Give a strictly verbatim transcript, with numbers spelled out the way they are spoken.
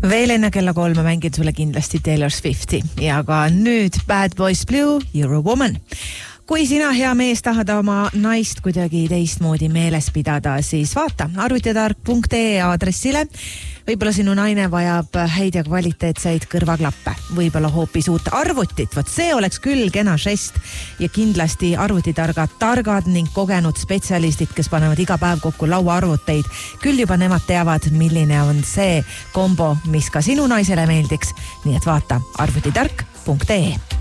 Veel enne kella kolme mängin sulle kindlasti Taylor Swifti ja ka nüüd Bad Boys Blue, You're a Woman. Kui sina hea mees tahad oma naist kuidagi teistmoodi meeles pidada, siis vaata arvutitark punkt ee aadressile. Võib-olla sinu naine vajab häid ja kvaliteetseid kõrvaklappe. Võib-olla hoopis uut arvutit. Võt see oleks küll kena žest. Ja kindlasti arvutitargad targad ning kogenud spetsialistid, kes panevad iga päev kokku lauaarvuteid. Küll juba nemad teavad, milline on see kombo, mis ka sinu naisele meeldiks. Nii et vaata arvutitark punkt ee.